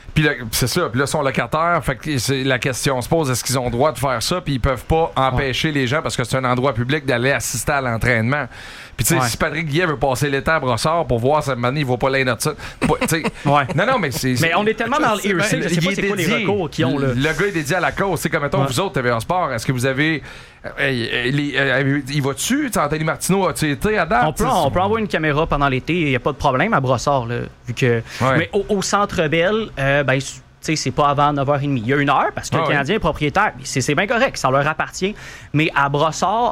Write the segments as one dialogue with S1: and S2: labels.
S1: Puis c'est ça. Puis là, ils sont locataires. Fait que la question se pose, est-ce qu'ils ont le droit de faire ça? Puis ils peuvent pas empêcher les gens, parce que c'est un endroit public, d'aller assister à l'entraînement. Puis tu sais, si Patrick Guillet veut passer l'été à Brossard pour voir sa manière, il va pas l'aider de ça. Non, mais c'est...
S2: Mais on est tellement dans le ERC, je sais pas c'est quoi les recours qu'ils ont, là.
S1: Le gars est dédié à la cause. C'est comme, mettons, vous autres, TVA Sport, est-ce que vous avez... il va-tu? Anthony Martineau, as-tu été à date?
S2: On peut envoyer une caméra pendant l'été, il n'y a pas de problème à Brossard, là, vu que... Mais au Centre Bell, c'est pas avant 9h30. Il y a 1 heure parce que le Canadien est propriétaire. C'est bien correct, ça leur appartient. Mais à Brossard...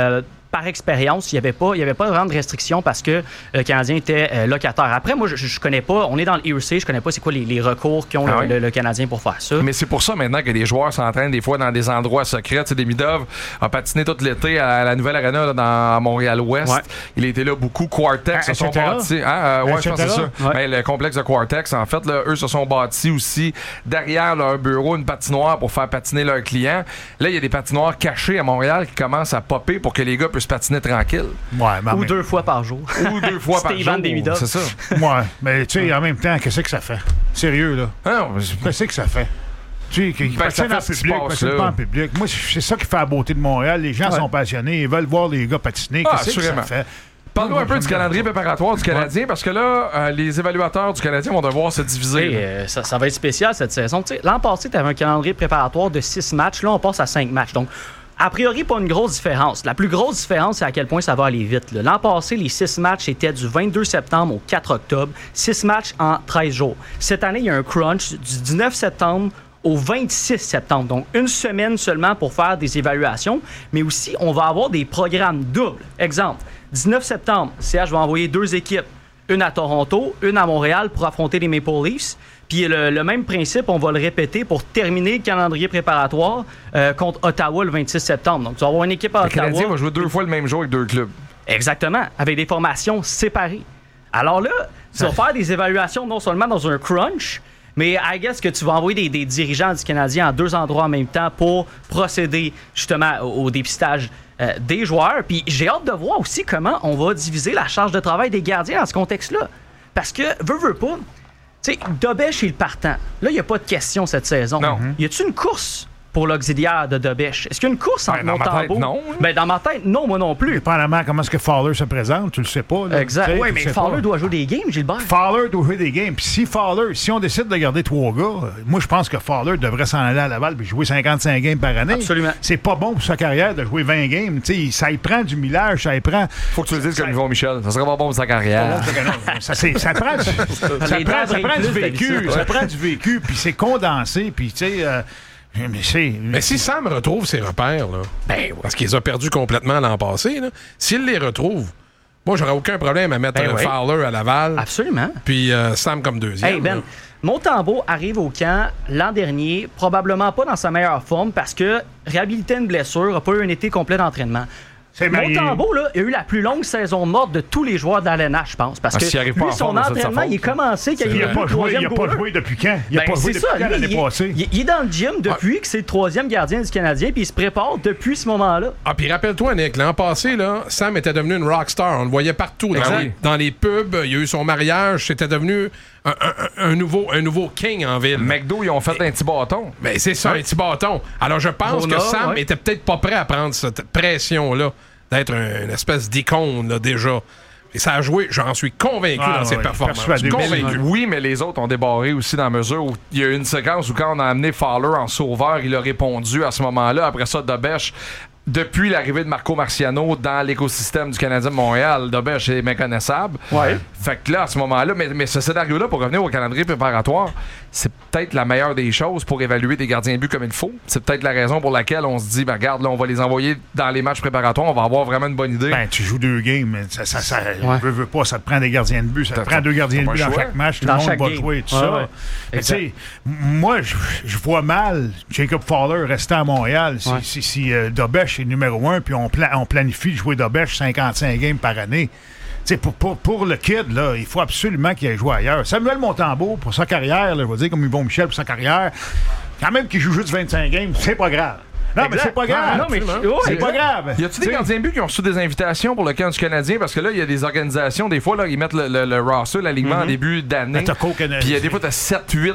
S2: par expérience, il n'y avait pas vraiment de restriction parce que le Canadien était locataire. Après, moi, je connais pas, on est dans le ERC, je connais pas c'est quoi les recours qu'ont le Canadien pour faire ça.
S1: Mais c'est pour ça maintenant que les joueurs s'entraînent des fois dans des endroits secrets. Tu sais, Demidov a patiné tout l'été à la nouvelle arena à Montréal-Ouest. Ouais. Il était là beaucoup. Quartex se sont bâtis. Je pense que c'est ça. Ouais. Ben, le complexe de Quartex, en fait, là, eux se sont bâtis aussi derrière leur bureau une patinoire pour faire patiner leurs clients. Là, il y a des patinoires cachées à Montréal qui commencent à popper pour que les gars puissent patiner tranquille.
S2: Ou 2 fois par jour.
S1: Ou 2 fois par jour. C'est ça.
S3: Ouais, mais tu sais, en même temps, qu'est-ce que ça fait? Sérieux, là. Qu'est-ce que ça fait? Tu sais, qu'ils patinent en public. Moi, c'est ça qui fait la beauté de Montréal. Les gens sont passionnés. Ils veulent voir les gars patiner. Qu'est-ce que ça fait?
S1: Parle-nous un peu du calendrier préparatoire du Canadien, parce que là, les évaluateurs du Canadien vont devoir se diviser.
S2: Ça va être spécial cette saison. T'sais, l'an passé, tu avais un calendrier préparatoire de 6 matchs. Là, on passe à 5 matchs. Donc, a priori, pas une grosse différence. La plus grosse différence, c'est à quel point ça va aller vite. Là. L'an passé, les 6 matchs étaient du 22 septembre au 4 octobre. 6 matchs en 13 jours. Cette année, il y a un crunch du 19 septembre au 26 septembre. Donc, une semaine seulement pour faire des évaluations. Mais aussi, on va avoir des programmes doubles. Exemple, 19 septembre, CH va envoyer 2 équipes. Une à Toronto, une à Montréal pour affronter les Maple Leafs. Puis le même principe, on va le répéter pour terminer le calendrier préparatoire contre Ottawa le 26 septembre. Donc, tu vas avoir une équipe à Ottawa.
S1: Le Canadien va jouer 2 fois le même jour avec 2 clubs.
S2: Exactement, avec des formations séparées. Alors là, tu vas faire des évaluations non seulement dans un crunch, mais I guess que tu vas envoyer des dirigeants du Canadien à 2 endroits en même temps pour procéder justement au dépistage des joueurs. Puis j'ai hâte de voir aussi comment on va diviser la charge de travail des gardiens dans ce contexte-là. Parce que, veux pas, tu sais, Dobèche est le partant. Là, il n'y a pas de question cette saison.
S1: Non.
S2: Y a-tu une course pour l'auxiliaire de Dobèche? Est-ce qu'il y a une course entre Montembeault?
S1: Non.
S2: Ben, dans ma tête, non, moi non plus.
S3: Dépendamment comment est-ce que Fowler se présente, tu le sais pas. Là.
S2: Exact. Oui, mais Fowler doit jouer des games, Gilbert.
S3: Fowler doit jouer des games. Puis si on décide de garder 3 gars, moi, je pense que Fowler devrait s'en aller à Laval et jouer 55 games par année.
S2: Absolument.
S3: C'est pas bon pour sa carrière de jouer 20 games. T'sais, ça y prend du millage, ça y prend...
S1: Faut que tu le dises comme Yvon Michel. Ça serait pas bon pour sa carrière.
S3: Ça prend du vécu. Ça prend du vécu, puis c'est condensé, puis tu sais...
S4: Mais si Sam retrouve ses repères, là, parce qu'il les a perdus complètement l'an passé, là, s'il les retrouve, moi, j'aurais aucun problème à mettre Fowler à Laval.
S2: Absolument.
S4: Puis Sam comme deuxième.
S2: Hey Ben, Montembeault arrive au camp l'an dernier, probablement pas dans sa meilleure forme parce que réhabilité une blessure, n'a pas eu un été complet d'entraînement. Montembeault, là, il a eu la plus longue saison morte de tous les joueurs d'Alena, je pense. Parce que lui, son entraînement, il est commencé quand il a pas
S3: joué depuis quand? Il a pas joué depuis quand l'année passée?
S2: Il est dans le gym depuis que c'est le 3e gardien du Canadien, puis il se prépare depuis ce moment-là.
S4: Ah, puis rappelle-toi, Nick, l'an passé, là, Sam était devenu une rockstar. On le voyait partout. Dans les pubs, il y a eu son mariage. C'était devenu un nouveau king en ville.
S1: McDo, ils ont fait un petit bâton.
S4: Ben, c'est ça, un petit bâton. Alors, je pense que Sam était peut-être pas prêt à prendre cette pression-là, d'être une espèce d'icône, là, déjà. Et ça a joué, j'en suis convaincu dans ses performances. Convaincu.
S1: Oui, mais les autres ont débarré aussi dans la mesure où il y a eu une séquence où quand on a amené Fowler en sauveur, il a répondu à ce moment-là. Après ça, Dobèche, depuis l'arrivée de Marco Marciano dans l'écosystème du Canadien de Montréal, Dobèche est méconnaissable. Ouais. Fait que là, à ce moment-là, mais ce scénario-là, pour revenir au calendrier préparatoire, c'est peut-être la meilleure des choses pour évaluer des gardiens de but comme il faut. C'est peut-être la raison pour laquelle on se dit, ben regarde, là, on va les envoyer dans les matchs préparatoires, on va avoir vraiment une bonne idée.
S3: Ben, tu joues 2 games, ça veut pas, ça te prend des gardiens de but, ça te prend 2 gardiens de but dans chaque match, tout le monde va jouer, tout ça. Tu sais, moi, je vois mal Jacob Fowler rester à Montréal si Dobèche est numéro 1, puis on planifie de jouer Dobèche 55 games par année. Pour le kid, là, il faut absolument qu'il aille jouer ailleurs. Samuel Montembeault, pour sa carrière, là, je vais dire comme Yvon Michel pour sa carrière, quand même qu'il joue juste 25 games, c'est pas grave. Non, mais c'est pas grave. C'est pas grave.
S1: Y a-tu des gardiens de but qui ont reçu des invitations pour le camp du Canadien? Parce que là, il y a des organisations, des fois, là, ils mettent le roster, l'alignement en début d'année. Puis des fois, t'as 7-8